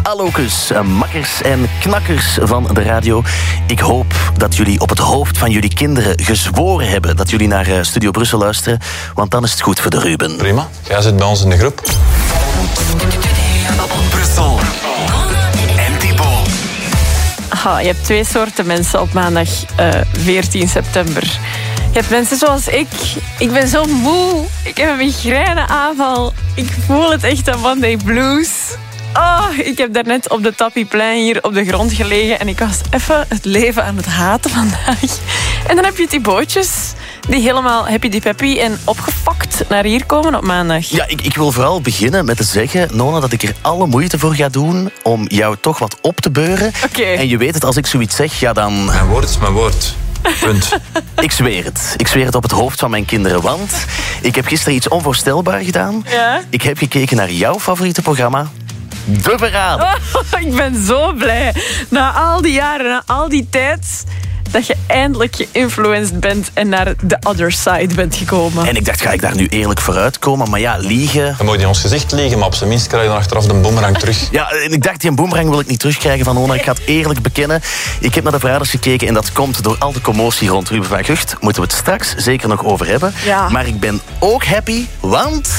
Allokus, makkers en knakkers van de radio. Ik hoop dat jullie op het hoofd van jullie kinderen gezworen hebben dat jullie naar Studio Brussel luisteren, want dan is het goed voor de Ruben. Prima, jij zit bij ons in de groep. Brussel en Thibaut. Je hebt twee soorten mensen op maandag 14 september. Je hebt mensen zoals ik. Ik ben zo moe. Ik heb een migraineaanval. Ik voel het echt, een Monday blues. Ik heb daarnet op de tapiplein hier op de grond gelegen en ik was even het leven aan het haten vandaag. En dan heb je die bootjes die helemaal happy-peppy en opgefakt naar hier komen op maandag. Ja, ik wil vooral beginnen met te zeggen, Nona, dat ik er alle moeite voor ga doen om jou toch wat op te beuren. Oké. En je weet het, als ik zoiets zeg, ja dan... Mijn woord is mijn woord. Punt. Ik zweer het. Ik zweer het op het hoofd van mijn kinderen, want ik heb gisteren iets onvoorstelbaar gedaan. Ja? Ik heb gekeken naar jouw favoriete programma, De Verrader. Ik ben zo blij. Na al die jaren, na al die tijd, dat je eindelijk geïnfluenced bent en naar the other side bent gekomen. En ik dacht, ga ik daar nu eerlijk vooruit komen? Maar ja, liegen... Je mag niet in ons gezicht liegen, maar op zijn minst krijg je dan achteraf de boemerang terug. Ja, en ik dacht, die boemerang wil ik niet terugkrijgen van Nona. Ik ga het eerlijk bekennen. Ik heb naar de Verraders gekeken en dat komt door al de commotie rond Ruben van Gucht. Moeten we het straks zeker nog over hebben. Ja. Maar ik ben ook happy, want...